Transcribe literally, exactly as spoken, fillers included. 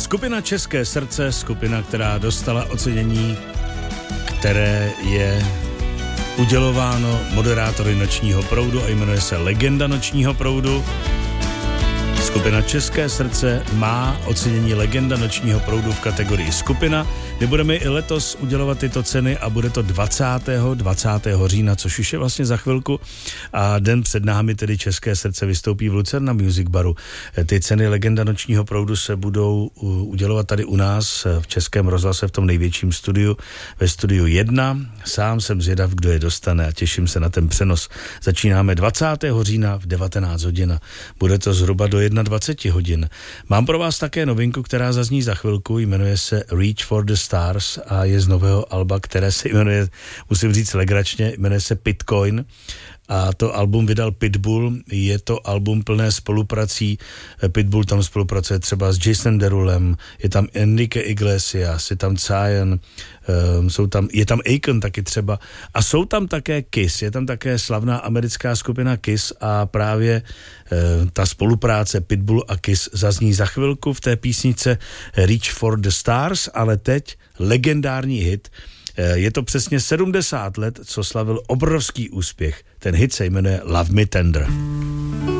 Skupina České srdce, skupina, která dostala ocenění, které je udělováno moderátory Nočního proudu a jmenuje se Legenda Nočního proudu. Skupina České srdce má ocenění Legenda Nočního proudu v kategorii skupina. My budeme i letos udělovat tyto ceny a bude to dvacátého dvacátého října, což už je vlastně za chvilku. A den před námi tedy České srdce vystoupí v Lucerna Music Baru. Ty ceny Legenda Nočního proudu se budou udělovat tady u nás v Českém rozhlase v tom největším studiu, ve studiu jedna. Sám jsem zvědav, kdo je dostane a těším se na ten přenos. Začínáme dvacátého října v devatenáct hodin. Bude to zhruba do dvacet jedna hodin. Mám pro vás také novinku, která zazní za chvilku, jmenuje se Reach for the Stars a je z nového alba, které se jmenuje, musím říct legračně, jmenuje se Pitcoin. A to album vydal Pitbull, je to album plné spoluprací, Pitbull tam spolupracuje třeba s Jason Derulem, je tam Enrique Iglesias, je tam Zion, um, jsou tam, je tam Akon taky třeba a jsou tam také Kiss, je tam také slavná americká skupina Kiss a právě uh, ta spolupráce Pitbull a Kiss zazní za chvilku v té písnice Reach for the Stars, ale teď legendární hit. Je to přesně sedmdesát let, co slavil obrovský úspěch. Ten hit se jmenuje Love Me Tender.